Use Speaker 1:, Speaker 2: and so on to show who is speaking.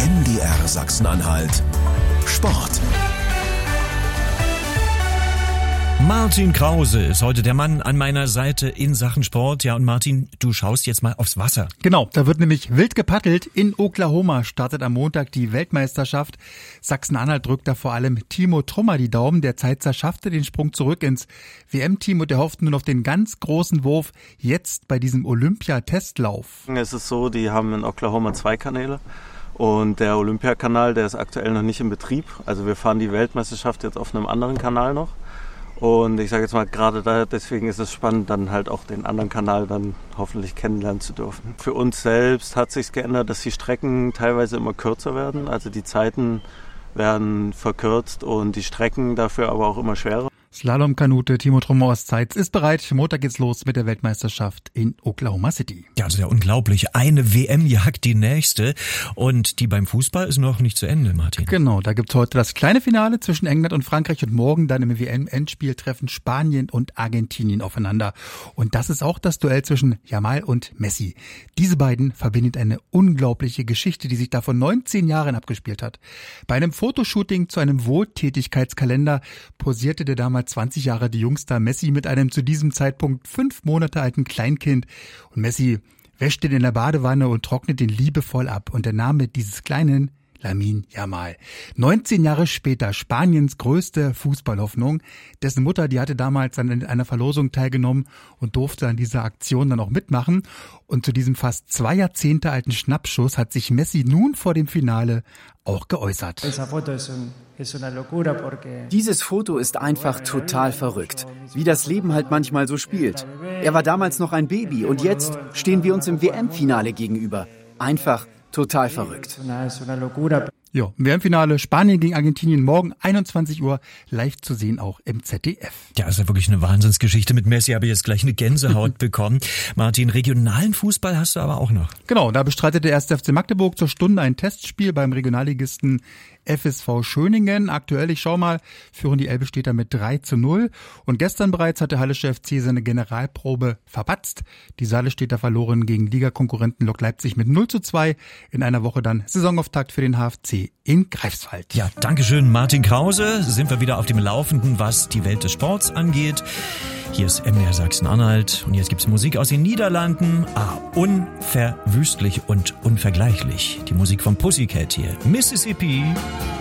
Speaker 1: MDR Sachsen-Anhalt Sport.
Speaker 2: Martin Krause ist heute der Mann an meiner Seite in Sachen Sport. Ja, und Martin, du schaust jetzt mal aufs Wasser.
Speaker 3: Genau, da wird nämlich wild gepaddelt. In Oklahoma startet am Montag die Weltmeisterschaft. Sachsen-Anhalt drückt da vor allem Timo Trummer die Daumen. Der Zeitzer schaffte den Sprung zurück ins WM-Team und er hofft nun auf den ganz großen Wurf jetzt bei diesem Olympia-Testlauf.
Speaker 4: Es ist so, die haben in Oklahoma 2 Kanäle. Und der Olympiakanal, der ist aktuell noch nicht in Betrieb. Also wir fahren die Weltmeisterschaft jetzt auf einem anderen Kanal noch. Und ich sage jetzt mal, gerade da, deswegen ist es spannend, dann halt auch den anderen Kanal dann hoffentlich kennenlernen zu dürfen. Für uns selbst hat sich geändert, dass die Strecken teilweise immer kürzer werden. Also die Zeiten werden verkürzt und die Strecken dafür aber auch immer schwerer.
Speaker 3: Slalomkanute Timo Trummer aus Zeitz ist bereit. Montag geht's los mit der Weltmeisterschaft in Oklahoma City.
Speaker 2: Ja, das ist ja unglaublich. Eine WM jagt die nächste. Und die beim Fußball ist noch nicht zu Ende, Martin.
Speaker 3: Genau, da gibt's heute das kleine Finale zwischen England und Frankreich und morgen dann im WM-Endspiel treffen Spanien und Argentinien aufeinander. Und das ist auch das Duell zwischen Yamal und Messi. Diese beiden verbindet eine unglaubliche Geschichte, die sich da vor 19 Jahren abgespielt hat. Bei einem Fotoshooting zu einem Wohltätigkeitskalender posierte der damals 20 Jahre die Jungstar Messi mit einem zu diesem Zeitpunkt 5 Monate alten Kleinkind. Und Messi wäscht ihn in der Badewanne und trocknet ihn liebevoll ab. Und der Name dieses kleinen Lamine Yamal. 19 Jahre später Spaniens größte Fußballhoffnung. Dessen Mutter, die hatte damals an einer Verlosung teilgenommen und durfte an dieser Aktion dann auch mitmachen. Und zu diesem fast 2 Jahrzehnte alten Schnappschuss hat sich Messi nun vor dem Finale auch geäußert.
Speaker 5: Dieses Foto ist einfach total verrückt, wie das Leben halt manchmal so spielt. Er war damals noch ein Baby und jetzt stehen wir uns im WM-Finale gegenüber. Einfach total verrückt.
Speaker 3: Ja, im WM-Finale Spanien gegen Argentinien morgen 21 Uhr live zu sehen auch im ZDF.
Speaker 2: Ja, ist ja wirklich eine Wahnsinnsgeschichte. Mit Messi habe ich jetzt gleich eine Gänsehaut bekommen. Martin, regionalen Fußball hast du aber auch noch.
Speaker 3: Genau, da bestreitet der 1. FC Magdeburg zur Stunde ein Testspiel beim Regionalligisten FSV Schöningen. Aktuell, ich schau mal, führen die Elbe-Städter mit 3:0. Und gestern bereits hat der Hallische FC seine Generalprobe verpatzt. Die Saale-Städter verloren gegen Ligakonkurrenten Lok Leipzig mit 0:2. In einer Woche dann Saisonauftakt für den HFC in Greifswald.
Speaker 2: Ja, dankeschön, Martin Krause. Sind wir wieder auf dem Laufenden, was die Welt des Sports angeht. Hier ist MDR Sachsen-Anhalt und jetzt gibt's Musik aus den Niederlanden. Unverwüstlich und unvergleichlich. Die Musik von Pussycat hier. Mississippi.